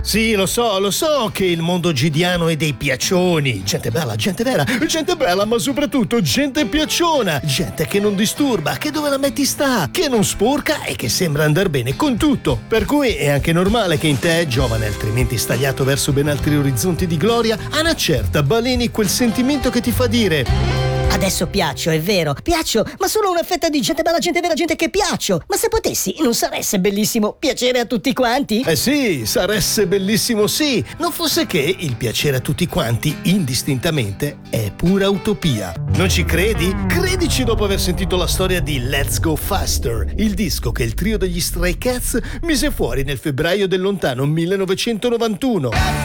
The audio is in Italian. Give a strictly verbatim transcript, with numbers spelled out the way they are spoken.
Sì, lo so, lo so che il mondo gidiano è dei piaccioni. Gente bella, gente vera, gente bella, ma soprattutto gente piacciona. Gente che non disturba, che dove la metti sta, che non sporca e che sembra andar bene con tutto. Per cui è anche normale che in te, giovane altrimenti stagliato verso ben altri orizzonti di gloria, a una certa baleni quel sentimento che ti fa dire: adesso piaccio, è vero, piaccio, ma solo una fetta di gente bella, gente vera, gente che piaccio. Ma se potessi, non sarebbe bellissimo piacere a tutti quanti? Eh sì, sarebbe bellissimo sì, non fosse che il piacere a tutti quanti, indistintamente, è pura utopia. Non ci credi? Credici dopo aver sentito la storia di Let's Go Faster, il disco che il trio degli Stray Cats mise fuori nel febbraio del lontano millenovecentonovantuno.